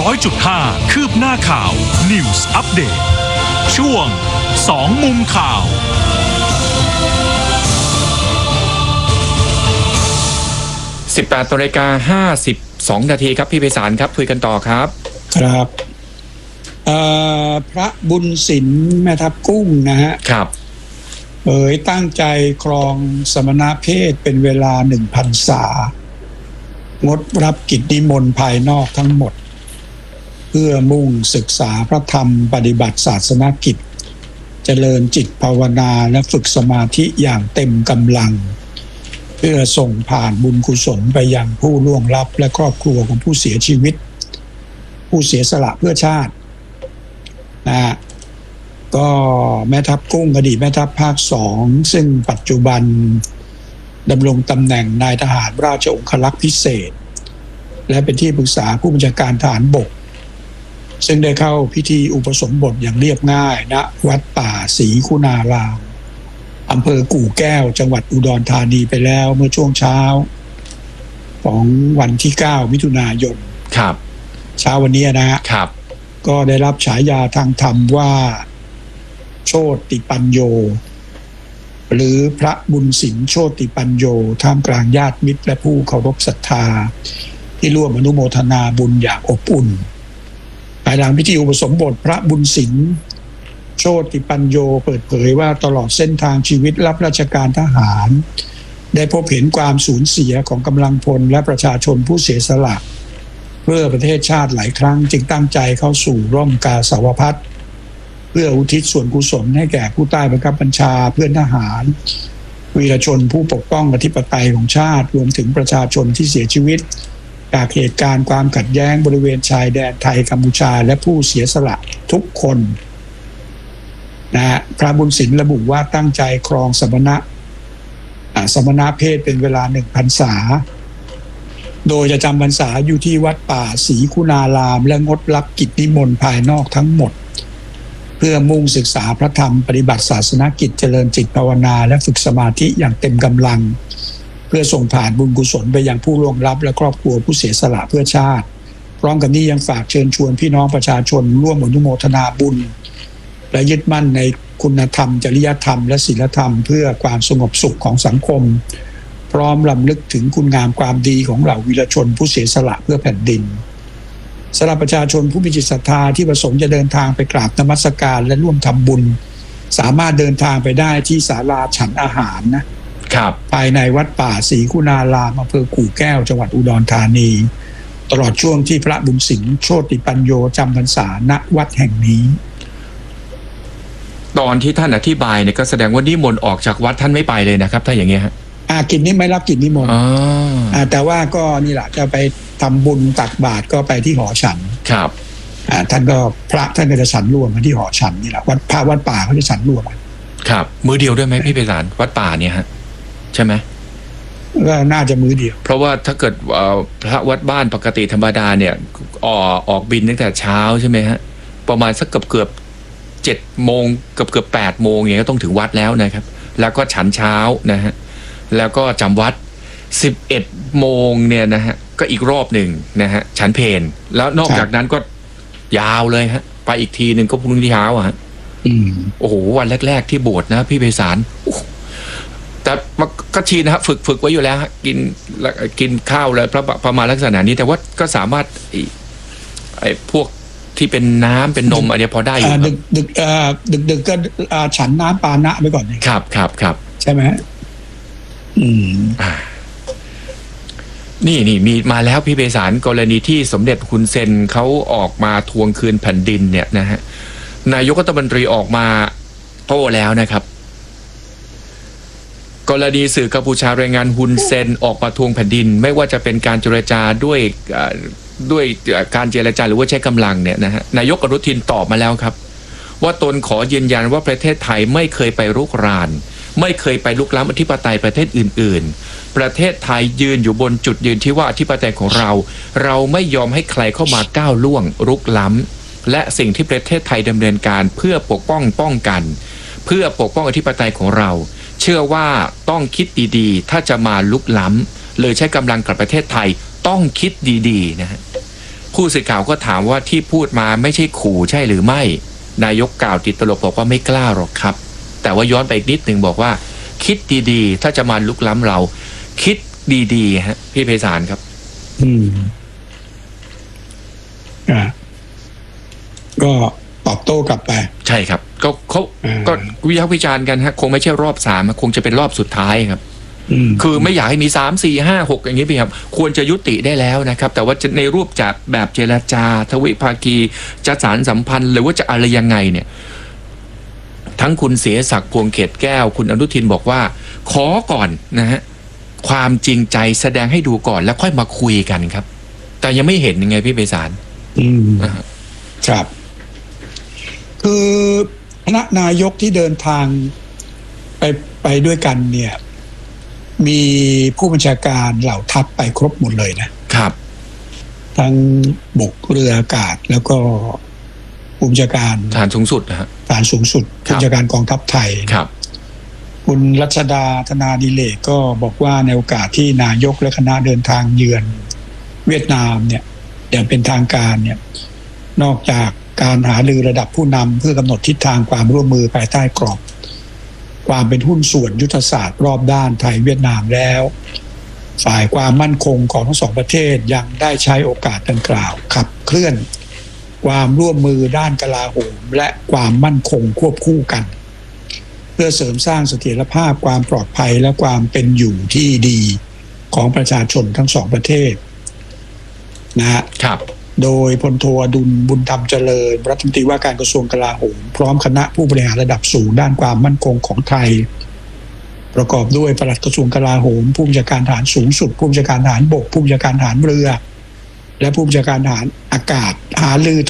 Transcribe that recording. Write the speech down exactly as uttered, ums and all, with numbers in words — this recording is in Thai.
ร้อยจุดห้าคืบหน้าข่าว News Update ช่วงสองมุมข่าวสิบแปดนาฬิกาห้าสิบสองนาทีครับพี่ไพศาลครับคุยกันต่อครับครับพระบุญสินแม่ทับกุ้งนะฮะครับเผยตั้งใจครองสมณเพศเป็นเวลาหนึ่งพรรษางดรับกิจนิมนต์ภายนอกทั้งหมดเพื่อมุ่งศึกษาพระธรรมปฏิบัติศาสนกิจเจริญจิตภาวนาและฝึกสมาธิอย่างเต็มกำลังเพื่อส่งผ่านบุญกุศลไปยังผู้ล่วงลับและครอบครัวของผู้เสียชีวิตผู้เสียสละเพื่อชาตินะฮะก็แม่ทัพกุ้งอดีตแม่ทัพภาคสองซึ่งปัจจุบันดำรงตำแหน่งนายทหารราชองครักษ์พิเศษและเป็นที่ปรึกษาผู้บัญชาการทหารบกซึ่งได้เข้าพิธีอุปสมบทอย่างเรียบง่ายณวัดป่าศรีคุณารามอำเภอกู่แก้วจังหวัดอุดรธานีไปแล้วเมื่อช่วงเช้าของวันที่เก้ามิถุนายนครับเช้าวันนี้นะครับก็ได้รับฉายาทางธรรมว่าโชติปัญโยหรือพระบุญสินโชติปัญโยท่ามกลางญาติมิตรและผู้เคารพศรัทธาที่ร่วมอนุโมทนาบุญอย่างอบอุ่นภายหลังพิธีอุปสมบทพระบุญสินโชติปัญโยเปิดเผยว่าตลอดเส้นทางชีวิตรับราชการทหารได้พบเห็นความสูญเสียของกำลังพลและประชาชนผู้เสียสละเพื่อประเทศชาติหลายครั้งจึงตั้งใจเข้าสู่ร่มกาสาวพัสเพื่ออุทิศส่วนกุศลให้แก่ผู้ใต้บังคับบัญชาเพื่อนทหารวีรชนผู้ปกป้องอธิปไตยของชาติรวมถึงประชาชนที่เสียชีวิตจากเหตุการณ์ความขัดแย้งบริเวณชายแดนไทยกัมพูชาและผู้เสียสละทุกคนนะฮะพระบุญสินระบุว่าตั้งใจครองสมณะสมณเพศเป็นเวลาหนึ่งพรรษาโดยจะจำพรรษาอยู่ที่วัดป่าศรีคุณารามและงดรับกิจนิมนต์ภายนอกทั้งหมดเพื่อมุ่งศึกษาพระธรรมปฏิบัติศาสนกิจเจริญจิตภาวนาและฝึกสมาธิอย่างเต็มกำลังเพื่อส่งผ่านบุญกุศลไปยังผู้ล่วงลับและครอบครัวผู้เสียสละเพื่อชาติพร้อมกับนี้ยังฝากเชิญชวนพี่น้องประชาชนร่วมอนุโมทนาบุญและยึดมั่นในคุณธรรมจริยธรรมและศีลธรรมเพื่อความสงบสุขของสังคมพร้อมรำลึกถึงคุณงามความดีของเหล่าวีรชนผู้เสียสละเพื่อแผ่นดินสำหรับประชาชนผู้มีจิตศรัทธาที่ประสงค์จะเดินทางไปกราบนมัสการและร่วมทำบุญสามารถเดินทางไปได้ที่ศาลาฉันอาหารนะครับภายในวัดป่าศรีคุณารามอำเภอกู่แก้วจังหวัดอุดรธานีตลอดช่วงที่พระบุญสิงห์โชติปัญโยจำพรรษาณวัดแห่งนี้ตอนที่ท่านอธิบายเนี่ยก็แสดงว่านิมนต์ออกจากวัดท่านไม่ไปเลยนะครับถ้าอย่างเงี้ยฮะอากิจนี้ไม่รับกิจนิมนต์อ่าแต่ว่าก็นี่แหละจะไปทำบุญตักบาตรก็ไปที่หอฉันครับอ่าท่านก็พระท่านก็จะฉันรวมกันที่หอฉันนี่แหละวัดพระวัดป่าเขาจะฉันรวมกันครับมื้อเดียวด้วยไหมพี่ไพศาลวัดป่าเนี่ยฮะใช่ไหมก็น่าจะมื้อเดียวเพราะว่าถ้าเกิดพระวัดบ้านปกติธรรมดาเนี่ยออกออกบินตั้งแต่เช้าใช่ไหมฮะประมาณสักเกือบเกือบเจ็ดโมงเกือบเกือบแปดโมงอย่างเงี้ยก็ต้องถึงวัดแล้วนะครับแล้วก็ฉันเช้านะฮะแล้วก็จำวัดสิบเอ็ดโมงเนี่ยนะฮะก็อีกรอบหนึ่งนะฮะฉันเพลแล้วนอกจากนั้นก็ยาวเลยฮะไปอีกทีหนึ่งก็พรุ่งนี้เช้าอ่ะฮะโอ้โหวันแรกๆที่โบสถ์นะพี่ไพศาลแต่ก็ชีนะฮะฝึกฝึกไว้อยู่แล้วฮะกินกินข้าวแล้วประมาณลักษณะนี้แต่ว่าก็สามารถไอ้พวกที่เป็นน้ำเป็นนมอะไรพอได้อยู่ดึกดึกดึกดึกก็ฉันน้ำปานะไปก่อนครับครับครับใช่ไหมอืมอ่านี่นี่มีมาแล้วพี่ไพศาลกรณีที่สมเด็จฮุนเซนเขาออกมาทวงคืนแผ่นดินเนี่ยนะฮะนายกรัฐมนตรีออกมาโต้แล้วนะครับกรณีสื่อกัมพูชารายงานฮุนเซนออกมาทวงแผ่นดินไม่ว่าจะเป็นการเจรจาด้วยด้วยการเจรจาหรือว่าใช้กำลังเนี่ยนะฮะนายกอนุทินตอบมาแล้วครับว่าตนขอยืนยันว่าประเทศไทยไม่เคยไปรุกรานไม่เคยไปลุกล้ำอธิปไตยประเทศอื่นๆประเทศไทยยืนอยู่บนจุดยืนที่ว่าอธิปไตยของเราเราไม่ยอมให้ใครเข้ามาก้าวล่วงรุกล้ำและสิ่งที่ประเทศไทยดำเนินการเพื่อปกป้องป้องกันเพื่อปกป้องอธิปไตยของเราเชื่อว่าต้องคิดดีๆถ้าจะมาลุกล้ำเลยใช้กำลังกับประเทศไทยต้องคิดดีๆนะฮะผู้สื่อข่าวก็ถามว่าที่พูดมาไม่ใช่ขู่ใช่หรือไม่นายกกล่าวติดตลกบอกว่าไม่กล้าหรอกครับแต่ว่าย้อนไปอีกนิดหนึ่งบอกว่าคิดดีๆถ้าจะมาลุกล้ำเราคิดดีๆฮะพี่ไพศาลครับอืมอ่าก็ตอบโต้กลับไปใช่ครับก็เขาก็วิพากษ์วิจารณ์กันฮะคงไม่ใช่รอบสามคงจะเป็นรอบสุดท้ายครับคือไม่อยากให้มีสามสี่ห้าหกอย่างนี้พี่ครับควรจะยุติได้แล้วนะครับแต่ว่าจะในรูปจากแบบเจรจาทวิภาคีจะสารสัมพันธ์หรือว่าจะอะไรยังไงเนี่ยทั้งคุณเสียศักดิ์พวงเขตแก้วคุณอนุทินบอกว่าขอก่อนนะฮะความจริงใจแสดงให้ดูก่อนแล้วค่อยมาคุยกันครับแต่ยังไม่เห็นยังไงพี่ไพศาลอืมครับคือคณะนายกที่เดินทางไปไปด้วยกันเนี่ยมีผู้บัญชาการเหล่าทัพไปครบหมดเลยนะครับทั้งบกเรืออากาศแล้วก็ผู้บัญชาการฐานสูงสุดนะฮะฐานสูงสุดผู้บัญชาการกองทัพไทยครับคุณรัชดาธนาดิเลกก็บอกว่าในโอกาสที่นายกและคณะเดินทางเยือนเวียดนามเนี่ยอย่างเป็นทางการเนี่ยนอกจากการหารือระดับผู้นำเพื่อกำหนดทิศทางความร่วมมือภายใต้กรอบความเป็นหุ้นส่วนยุทธศาสตร์รอบด้านไทยเวียดนามแล้วฝ่ายความมั่นคงของทั้งสองประเทศยังได้ใช้โอกาสดังกล่าวขับเคลื่อนความร่วมมือด้านกลาโหมและความมั่นคงควบคู่กันเพื่อเสริมสร้างเสถียรภาพความปลอดภัยและความเป็นอยู่ที่ดีของประชาชนทั้งสองประเทศนะฮะครับโดยพลโทอดุลบุญธรรมเจริญรัฐมนตรีว่าการกระทรวงกลาโหมพร้อมคณะผู้บริหารระดับสูงด้านความมั่นคงของไทยประกอบด้วยปลัดกระทรวงกลาโหมผู้บัญชาการทหารสูงสุดผู้บัญชาการทหารบกผู้บัญชาการทหารเรือและผู้บัญชาการทหารอากาศหารือ